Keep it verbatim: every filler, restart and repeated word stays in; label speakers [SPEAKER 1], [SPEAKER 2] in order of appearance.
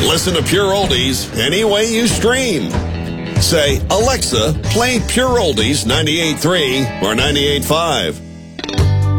[SPEAKER 1] Listen to Pure Oldies any way you stream. Say, Alexa, play Pure Oldies ninety-eight point three or ninety-eight point five.